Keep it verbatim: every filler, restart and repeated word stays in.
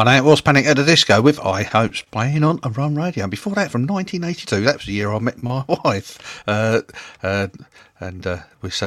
And that was Panic at the Disco with I Hope's playing on Run Radio. And before that, from nineteen eighty-two, that was the year I met my wife. Uh, uh, and uh, we